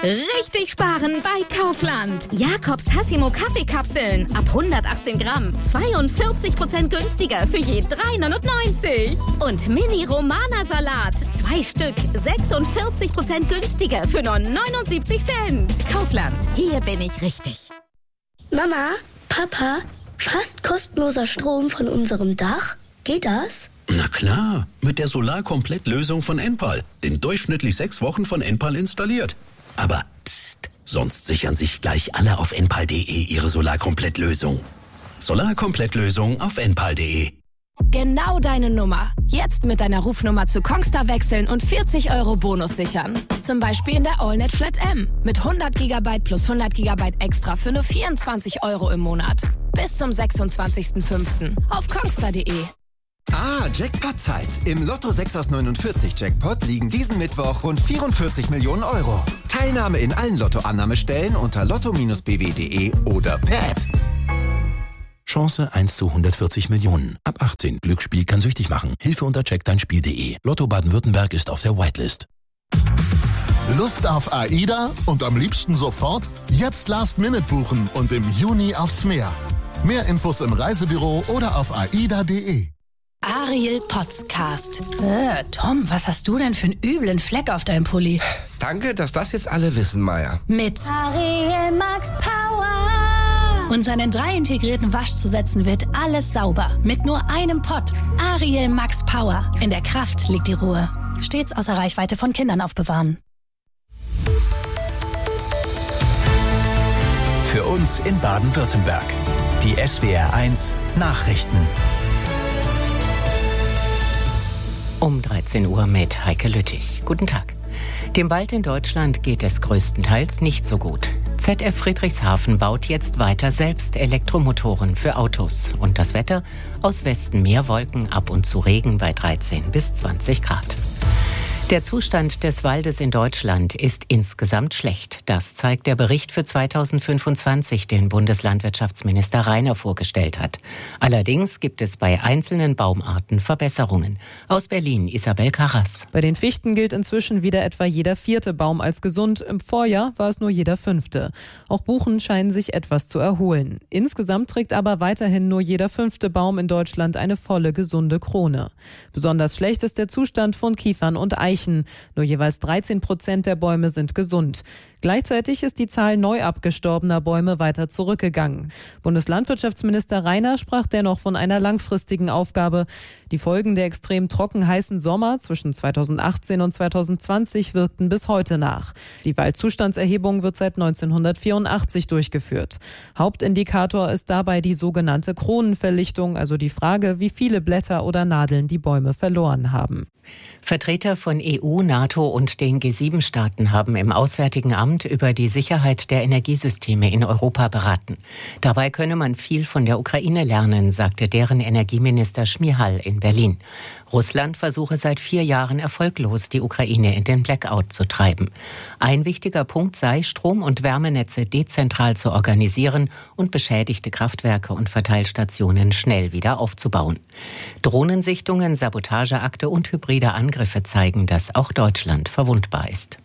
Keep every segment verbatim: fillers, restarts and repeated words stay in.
Richtig sparen bei Kaufland. Jakobs Tassimo Kaffeekapseln ab hundertachtzehn Gramm. zweiundvierzig Prozent günstiger für je drei neunundneunzig. Und Mini Romana Salat. Zwei Stück. sechsundvierzig Prozent günstiger für nur neunundsiebzig Cent. Kaufland. Hier bin ich richtig. Mama, Papa, fast kostenloser Strom von unserem Dach. Geht das? Na klar, mit der Solar-Komplett-Lösung von Enpal. In durchschnittlich sechs Wochen von Enpal installiert. Aber pst, sonst sichern sich gleich alle auf enpal punkt de ihre Solar-Komplett-Lösung. Solar-Komplett-Lösung auf enpal punkt de. Genau deine Nummer. Jetzt mit deiner Rufnummer zu Kongstar wechseln und vierzig Euro Bonus sichern. Zum Beispiel in der AllNet Flat M. Mit hundert Gigabyte plus hundert Gigabyte extra für nur vierundzwanzig Euro im Monat. Bis zum sechsundzwanzigsten fünften auf kongstar punkt de. Ah, Jackpot-Zeit. Im Lotto sechs aus neunundvierzig Jackpot liegen diesen Mittwoch rund vierundvierzig Millionen Euro. Teilnahme in allen Lotto-Annahmestellen unter lotto Bindestrich b w punkt de oder per App. Chance eins zu hundertvierzig Millionen. Ab achtzehn. Glücksspiel kann süchtig machen. Hilfe unter check dein Spiel punkt de. Lotto Baden-Württemberg ist auf der Whitelist. Lust auf AIDA und am liebsten sofort? Jetzt Last Minute buchen und im Juni aufs Meer. Mehr Infos im Reisebüro oder auf aida punkt de. Ariel Podcast. Äh, Tom, was hast du denn für einen üblen Fleck auf deinem Pulli? Danke, dass das jetzt alle wissen, Maya. Mit Ariel Max Power. Und seinen drei integrierten Waschzusätzen wird alles sauber. Mit nur einem Pott. Ariel Max Power. In der Kraft liegt die Ruhe. Stets außer Reichweite von Kindern aufbewahren. Für uns in Baden-Württemberg. Die S W R eins Nachrichten. Um dreizehn Uhr mit Heike Lüttich. Guten Tag. Dem Wald in Deutschland geht es größtenteils nicht so gut. Z F Friedrichshafen baut jetzt weiter selbst Elektromotoren für Autos. Und das Wetter? Aus Westen mehr Wolken, ab und zu Regen bei dreizehn bis zwanzig Grad. Der Zustand des Waldes in Deutschland ist insgesamt schlecht. Das zeigt der Bericht für zweitausendfünfundzwanzig, den Bundeslandwirtschaftsminister Rainer vorgestellt hat. Allerdings gibt es bei einzelnen Baumarten Verbesserungen. Aus Berlin Isabel Karras. Bei den Fichten gilt inzwischen wieder etwa jeder vierte Baum als gesund. Im Vorjahr war es nur jeder fünfte. Auch Buchen scheinen sich etwas zu erholen. Insgesamt trägt aber weiterhin nur jeder fünfte Baum in Deutschland eine volle, gesunde Krone. Besonders schlecht ist der Zustand von Kiefern und Eichen. Nur jeweils dreizehn Prozent der Bäume sind gesund. Gleichzeitig ist die Zahl neu abgestorbener Bäume weiter zurückgegangen. Bundeslandwirtschaftsminister Rainer sprach dennoch von einer langfristigen Aufgabe. Die Folgen der extrem trocken heißen Sommer zwischen zweitausendachtzehn und zweitausendzwanzig wirkten bis heute nach. Die Waldzustandserhebung wird seit neunzehnhundertvierundachtzig durchgeführt. Hauptindikator ist dabei die sogenannte Kronenverlichtung, also die Frage, wie viele Blätter oder Nadeln die Bäume verloren haben. Vertreter von E U, NATO und den G sieben Staaten haben im Auswärtigen Amt über die Sicherheit der Energiesysteme in Europa beraten. Dabei könne man viel von der Ukraine lernen, sagte deren Energieminister Schmihal in Berlin. Russland versuche seit vier Jahren erfolglos, die Ukraine in den Blackout zu treiben. Ein wichtiger Punkt sei, Strom- und Wärmenetze dezentral zu organisieren und beschädigte Kraftwerke und Verteilstationen schnell wieder aufzubauen. Drohnensichtungen, Sabotageakte und hybride Angriffe zeigen, dass auch Deutschland verwundbar ist.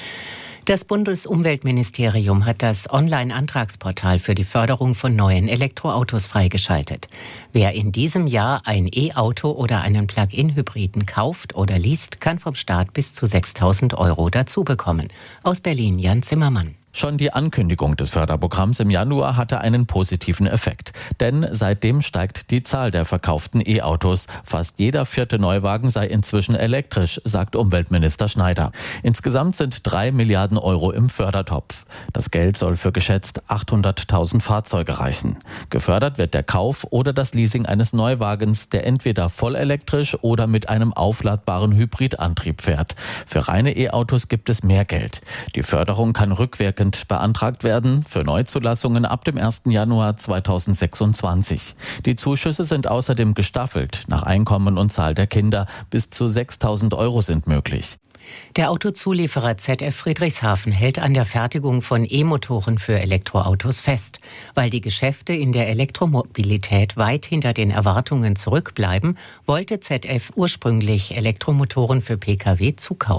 Das Bundesumweltministerium hat das Online-Antragsportal für die Förderung von neuen Elektroautos freigeschaltet. Wer in diesem Jahr ein E-Auto oder einen Plug-in-Hybriden kauft oder liest, kann vom Staat bis zu sechstausend Euro dazu bekommen. Aus Berlin Jan Zimmermann. Schon die Ankündigung des Förderprogramms im Januar hatte einen positiven Effekt. Denn seitdem steigt die Zahl der verkauften E-Autos. Fast jeder vierte Neuwagen sei inzwischen elektrisch, sagt Umweltminister Schneider. Insgesamt sind drei Milliarden Euro im Fördertopf. Das Geld soll für geschätzt achthunderttausend Fahrzeuge reichen. Gefördert wird der Kauf oder das Leasing eines Neuwagens, der entweder vollelektrisch oder mit einem aufladbaren Hybridantrieb fährt. Für reine E-Autos gibt es mehr Geld. Die Förderung kann rückwirkend beantragt werden für Neuzulassungen ab dem ersten Januar zweitausendsechsundzwanzig. Die Zuschüsse sind außerdem gestaffelt nach Einkommen und Zahl der Kinder. Bis zu sechstausend Euro sind möglich. Der Autozulieferer Z F Friedrichshafen hält an der Fertigung von E-Motoren für Elektroautos fest. Weil die Geschäfte in der Elektromobilität weit hinter den Erwartungen zurückbleiben, wollte Z F ursprünglich Elektromotoren für Pkw zukaufen.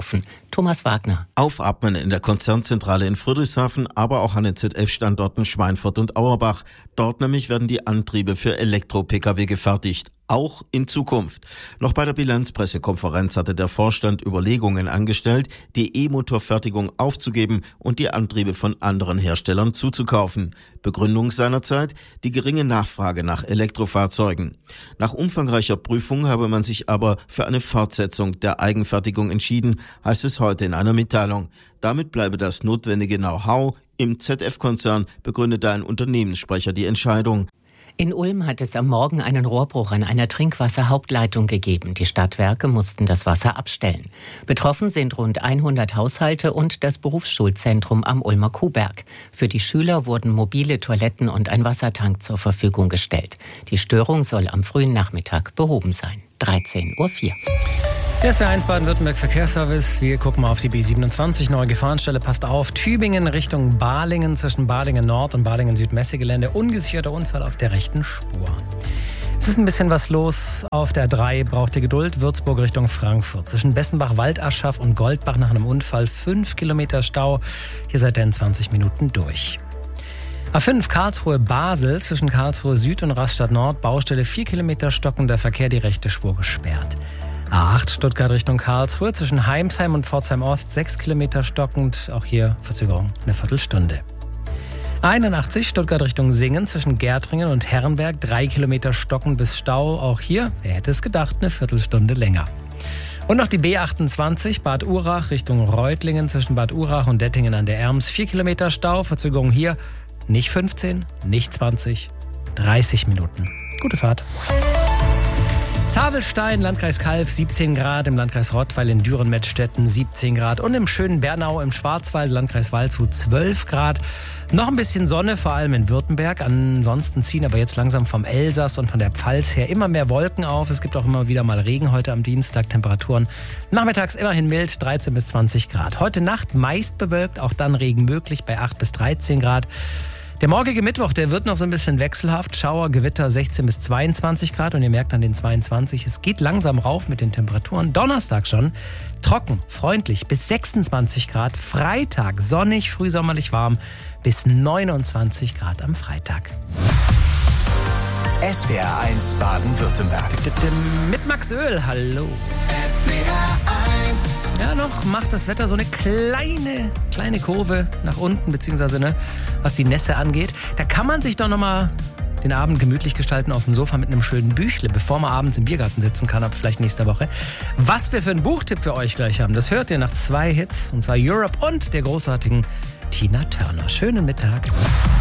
Thomas Wagner. Aufatmen in der Konzernzentrale in Friedrichshafen, aber auch an den Z F-Standorten Schweinfurt und Auerbach. Dort nämlich werden die Antriebe für Elektro-P K W gefertigt. Auch in Zukunft. Noch bei der Bilanzpressekonferenz hatte der Vorstand Überlegungen angestellt, die E-Motorfertigung aufzugeben und die Antriebe von anderen Herstellern zuzukaufen. Begründung seinerzeit die geringe Nachfrage nach Elektrofahrzeugen. Nach umfangreicher Prüfung habe man sich aber für eine Fortsetzung der Eigenfertigung entschieden, heißt es heute in einer Mitteilung. Damit bleibe das notwendige Know-how im Z F-Konzern, begründete ein Unternehmenssprecher die Entscheidung. In Ulm hat es am Morgen einen Rohrbruch an einer Trinkwasserhauptleitung gegeben. Die Stadtwerke mussten das Wasser abstellen. Betroffen sind rund hundert Haushalte und das Berufsschulzentrum am Ulmer Kuhberg. Für die Schüler wurden mobile Toiletten und ein Wassertank zur Verfügung gestellt. Die Störung soll am frühen Nachmittag behoben sein. dreizehn Uhr vier. Der S W R eins Baden-Württemberg Verkehrsservice. Wir gucken mal auf die B siebenundzwanzig. Neue Gefahrenstelle, passt auf. Tübingen Richtung Balingen, zwischen Balingen Nord und Balingen Süd-Messegelände. Ungesicherter Unfall auf der rechten Spur. Es ist ein bisschen was los auf der drei. Braucht ihr Geduld. Würzburg Richtung Frankfurt. Zwischen Bessenbach, Waldaschaf und Goldbach nach einem Unfall. fünf Kilometer Stau. Hier seid ihr in zwanzig Minuten durch. A fünf Karlsruhe-Basel, zwischen Karlsruhe Süd und Rastatt Nord. Baustelle vier Kilometer stockender Verkehr, die rechte Spur gesperrt. A acht Stuttgart Richtung Karlsruhe, zwischen Heimsheim und Pforzheim Ost, sechs Kilometer stockend, auch hier Verzögerung eine Viertelstunde. A einundachtzig Stuttgart Richtung Singen, zwischen Gärtringen und Herrenberg, drei Kilometer stockend bis Stau, auch hier, wer hätte es gedacht, eine Viertelstunde länger. Und noch die B achtundzwanzig Bad Urach Richtung Reutlingen, zwischen Bad Urach und Dettingen an der Erms, vier Kilometer Stau, Verzögerung hier, nicht fünfzehn, nicht zwanzig, dreißig Minuten. Gute Fahrt. Zabelstein, Landkreis Calw, siebzehn Grad, im Landkreis Rottweil in Düren-Mettstetten siebzehn Grad und im schönen Bernau im Schwarzwald, Landkreis Waldshut zwölf Grad. Noch ein bisschen Sonne, vor allem in Württemberg. Ansonsten ziehen aber jetzt langsam vom Elsass und von der Pfalz her immer mehr Wolken auf. Es gibt auch immer wieder mal Regen heute am Dienstag. Temperaturen nachmittags immerhin mild, dreizehn bis zwanzig Grad. Heute Nacht meist bewölkt, auch dann Regen möglich bei acht bis dreizehn Grad. Der morgige Mittwoch, der wird noch so ein bisschen wechselhaft. Schauer, Gewitter sechzehn bis zweiundzwanzig Grad und ihr merkt an den zweiundzwanzig, es geht langsam rauf mit den Temperaturen. Donnerstag schon trocken, freundlich bis sechsundzwanzig Grad. Freitag sonnig, frühsommerlich warm bis neunundzwanzig Grad am Freitag. S W R eins Baden-Württemberg. Mit Max Öl, hallo. S W R eins. Ja, noch macht das Wetter so eine kleine, kleine Kurve nach unten, beziehungsweise ne, was die Nässe angeht. Da kann man sich doch nochmal den Abend gemütlich gestalten auf dem Sofa mit einem schönen Büchle, bevor man abends im Biergarten sitzen kann, ab vielleicht nächste Woche. Was wir für einen Buchtipp für euch gleich haben, das hört ihr nach zwei Hits, und zwar Europe und der großartigen Tina Turner. Schönen Mittag.